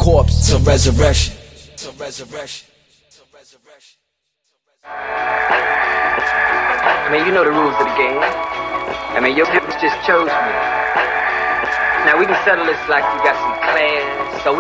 corpse to resurrection. I mean, you know the rules of the game. I mean, your parents just chose me. Now we can settle this like you got some class. So